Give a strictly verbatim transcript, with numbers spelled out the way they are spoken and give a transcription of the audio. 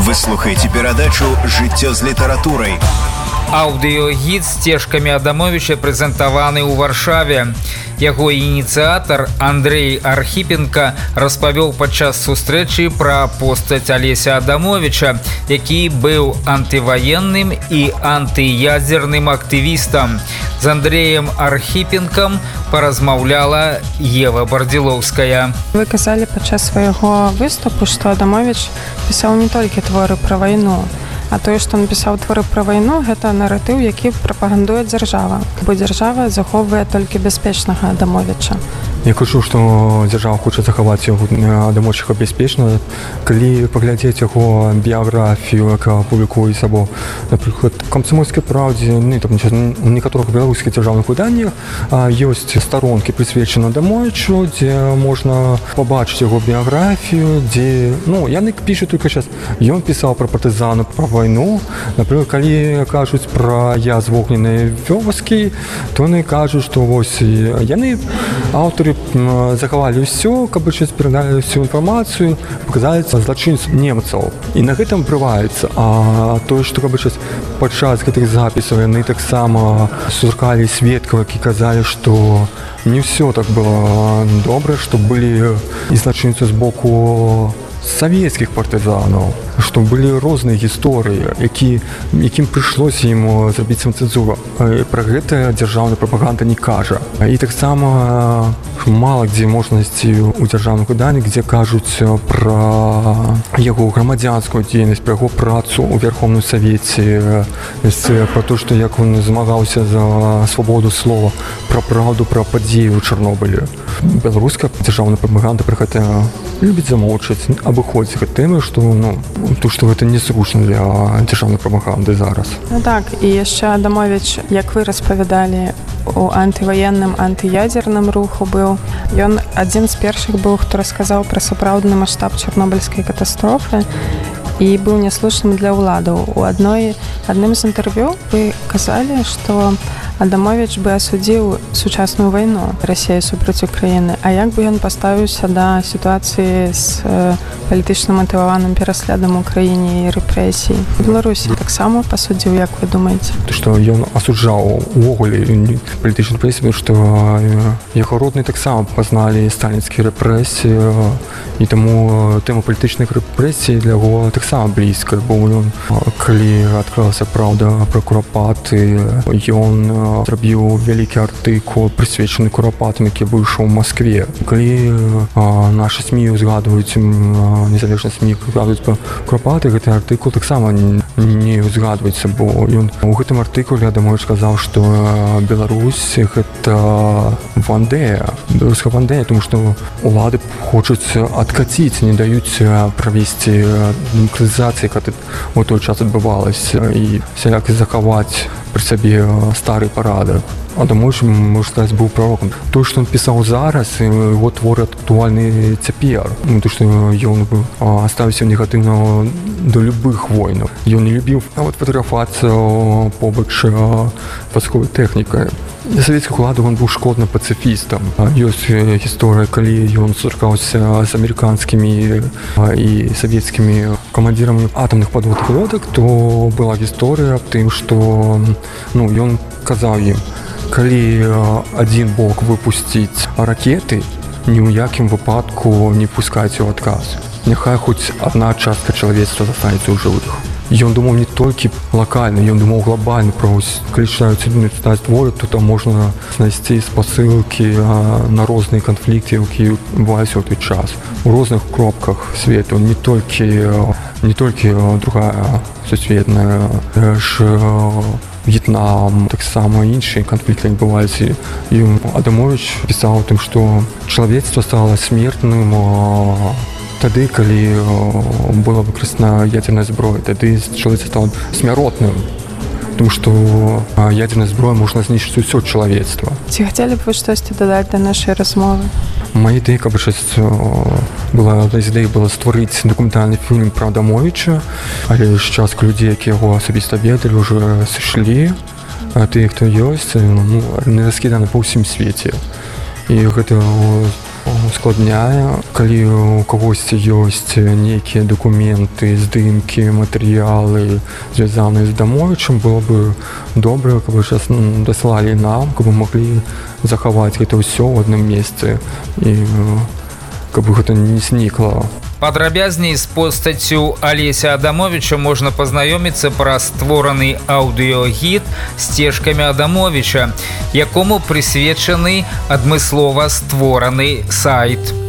Вы слухаеце перадачу «Жыццё з літаратурай». Аўдыёгід сцежкамі Адамовіча прэзентаваны ў Варшаве. Яго ініцыятар Андрей Архіпенка распавёў падчас сустрэчы пра постаць Алеся Адамовіча, які быў антываенным і антыядзерным актывістам. З Андреем Архіпенкам паразмаўляла Ева Бардзілоўская. Вы казалі падчас свайго выступу, што Адамовіч пісаў не толькі творы пра вайну, а тое, што напісаў творы пра вайну, гэта наратыў, які прапагандуе дзяржава, бо дзяржава захоўвае толькі бяспечнага Адамовіча. Я кажу, што дзяржава хоча захаваць яго Адамовіча бяспечна. Калі паглядзець яго біяграфію, яка публікуецца або, напрыклад, «Камсамольскай правдзе», ну, там, у некаторых беларускіх дзяржаўных выданнях ёсць старонкі, прысвечаны Адамовічу, дзе можна пабачыць яго біяграфію, дзе, ну, яны пішуць толькі час. Ён пісаў пра партызану, пра вайну. Напрыклад, калі кажуць пра «Я з вогненнай вёскі», то яны кажуць, што вось яны, аўтары, захавалі ўсё, каб перадалі ўсю інфармацыю, паказалі злачынцаў немцаў. І на гэтым прываецца. А тое, што каб падчас гэтых запісаў яны таксама сустракалі сведкаў, які казалі, што не ўсё так было добра, што былі і злачынцы з боку савецкіх партызанаў, што былі розныя гісторыі, які, якім прыйшлося ім зрабіць самацэнзуру. Пра гэта дзяржаўная прапаганда не кажа. І таксама мала дзе можна знайсці ў дзяржаўных выданнях, дзе кажуць пра яго грамадзянскую дзейнасць, пра яго працу ў Верховным Савеце, пра то, што як ён змагаўся за свабоду слова, пра праўду, пра падзеі ў Чарнобылі. Беларуская дзяржаўная прапаганда пра гэта любіць замоўчаць, абыходзіць гэтай тэмы, што, ну, то, што гэта незручна для дзяржаўнай прапаганды зараз. Ну так, і яшчэ Адамовіч, як вы распавядалі, у антываенным, антыядзерным руху быў. Ён адзін з першых быў, хто расказаў пра сапраўдны маштаб чарнобыльскай катастрофы і быў няслушным для ўладаў. У адной, адным з інтэрв'ю вы казалі, што Адамовіч бы асудзіў сучасную вайну Расіі супраць Украіны, а як бы ён паставіўся да сітуацыі з палітычна матываваным пераследам у краіне і рэпрэсій? Беларусі таксама пасудзіў, як вы думаеце? Што ён асуджаў увогуле палітычны рэпрэсіі, што яго родныя таксама пазналі сталінскія рэпрэсіі, і таму тэма палітычных рэпрэсій для яго таксама блізкая, бо ён, калі адкрылася праўда пра курапаты, ён зрабіў вялікі артыкул, прысвечаны курапатам, які выйшаў у Маскве. Калі а, нашы СМІ узгадваюць, незалежныя СМІ узгадваюць пра курапаты, гэты артыкул таксама не, не узгадваецца, бо ён у гэтым артыкуле Адамовіч сказаў, што Беларусь гэта Вандея, беларуская Вандея, тому што улады хочуць адкаціць, не даюць правесці дэмакратызацыі, яка ў той час адбывалася, і сяляк захаваць пры сабе стары парадак. Адамовіч, можна сказаць, быў пророкам. Тое, што ён пісаў зараз, яго творы актуальны цяпер. Тое, што ён ставіўся негатыўна да любых войнаў. Ён не любіў нават фатаграфавацца побач вайсковай тэхнікай. Для савецкіх уладаў ён быў шкодным пацыфістам. Ёсць гісторыя, калі ён сустракаўся з амерыканскімі і савецкімі камандзірамі атамных падводных лодак, то была гісторыя аб тым, што, ну, ён казаў ім, калі адзін бок выпусціць ракеты, ні ў якім выпадку не пускайце ў адказ. Няхай хоць адна частка чалавецтва застанецца ў жывых. Ён думаў не толькі лакальна, ён думаў глобальна. Калі чытаюць творы, то там можна знайсці спасылкі на розныя канфлікты, які бываюць у той час. У розных кропках свету, не толькі, не толькі другая сусветная, ж В'етнам, таксама іншыя канфлікты адбываліся. І Адамовіч пісаў тым, што чалавецтва стала смертным тады, калі была выкарыстана ядзерная зброя, тады чалавецтва стала смяротным, тому што ядзерная зброя можна знішчыць усё чалавецтва. Ці хацелі б вы штосьці дадаць да нашай размовы? Моя ідэя, каб была, ідэя была стварыць дакументальны фільм пра Адамовіча, але частка людзей, якія яго асабіста ведалі, ўжо сышлі, а тыя, хто ёсць, ну, не раскіданы па ўсім свеце. І гэта ускладняе. Калі у кагосьці ёсць нейкія дакументы, здымкі, матэрыялы, звязаныя з Адамовічам, было бы добра, каб сейчас даслалі нам, каб мы маглі захаваць гэта ўсё ў адным месцы і каб гэта не знікла. Падрабязней з постаццю Алеся Адамовіча можна пазнаёміцца праз створаны аўдыёгід «Сцежкамі Адамовіча», якому прысвечаны адмыслова створаны сайт.